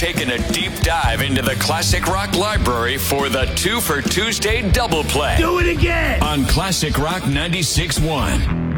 taking a deep dive into the classic rock library for the 2 for Tuesday double play. Do it again! On Classic Rock 96.1.